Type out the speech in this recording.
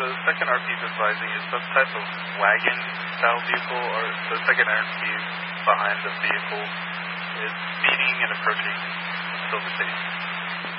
the second RP is advising is some type of wagon-style vehicle, or the second RP behind the vehicle is speeding and approaching Silver City.